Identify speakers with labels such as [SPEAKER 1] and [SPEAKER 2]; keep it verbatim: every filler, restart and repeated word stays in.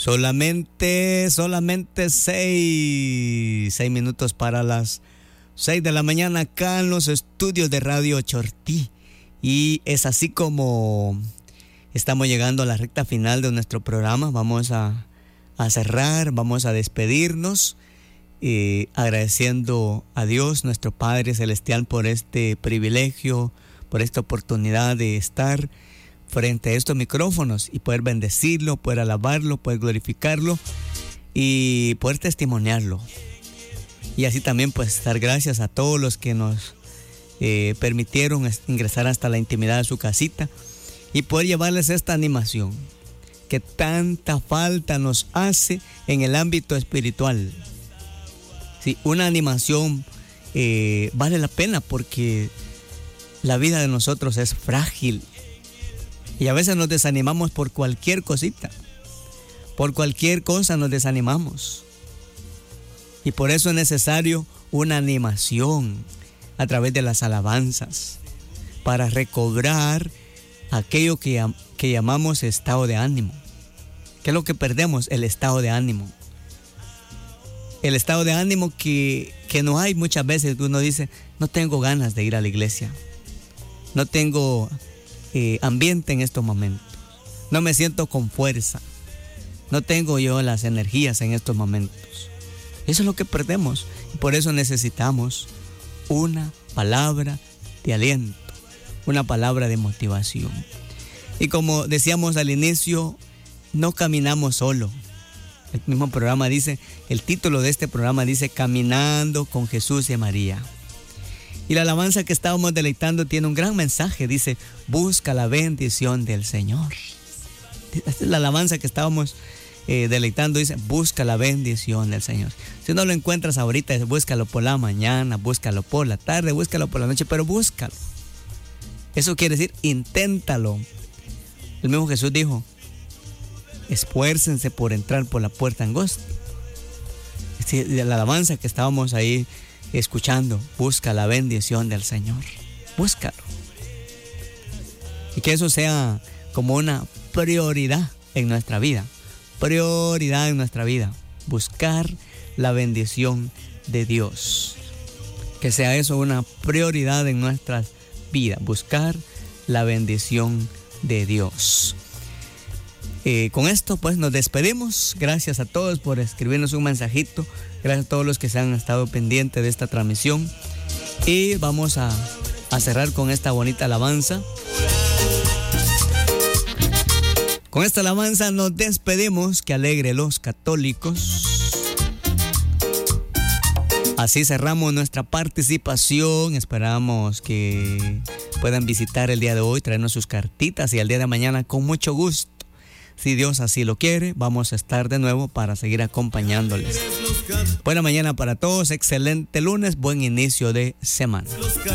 [SPEAKER 1] Solamente, solamente seis, seis minutos para las seis de la mañana acá en los estudios de Radio Chortí. Y es así como estamos llegando a la recta final de nuestro programa. Vamos a, a cerrar, vamos a despedirnos, eh, agradeciendo a Dios, nuestro Padre Celestial, por este privilegio, por esta oportunidad de estar frente a estos micrófonos y poder bendecirlo, poder alabarlo, poder glorificarlo y poder testimoniarlo. Y así también pues dar gracias a todos los que nos eh, permitieron ingresar hasta la intimidad de su casita y poder llevarles esta animación que tanta falta nos hace en el ámbito espiritual. Sí, una animación eh, vale la pena porque la vida de nosotros es frágil. Y a veces nos desanimamos por cualquier cosita. Por cualquier cosa nos desanimamos. Y por eso es necesario una animación a través de las alabanzas. Para recobrar aquello que, que llamamos estado de ánimo. ¿Qué es lo que perdemos? El estado de ánimo. El estado de ánimo que, que no hay muchas veces. Uno dice, no tengo ganas de ir a la iglesia. No tengo Eh, ambiente en estos momentos. No me siento con fuerza. No tengo yo las energías en estos momentos. Eso es lo que perdemos. Y por eso necesitamos una palabra de aliento, una palabra de motivación. Y como decíamos al inicio, no caminamos solo. El mismo programa dice, el título de este programa dice Caminando con Jesús y María. Y la alabanza que estábamos deleitando tiene un gran mensaje. Dice, busca la bendición del Señor. Esta es la alabanza que estábamos eh, deleitando. Dice, busca la bendición del Señor. Si no lo encuentras ahorita, búscalo por la mañana, búscalo por la tarde, búscalo por la noche, pero búscalo. Eso quiere decir, inténtalo. El mismo Jesús dijo, esfuércense por entrar por la puerta angosta. La alabanza que estábamos ahí escuchando, busca la bendición del Señor, búscalo. Y que eso sea como una prioridad en nuestra vida, prioridad en nuestra vida, buscar la bendición de Dios. Que sea eso una prioridad en nuestras vidas, buscar la bendición de Dios. Eh, con esto pues nos despedimos. Gracias a todos por escribirnos un mensajito. Gracias a todos los que se han estado pendientes de esta transmisión. Y vamos a, a cerrar con esta bonita alabanza. Con esta alabanza nos despedimos. Que alegre los católicos. Así cerramos nuestra participación. Esperamos que puedan visitar el día de hoy, traernos sus cartitas y el día de mañana con mucho gusto. Si Dios así lo quiere, vamos a estar de nuevo para seguir acompañándoles. Buena mañana para todos, excelente lunes, buen inicio de semana.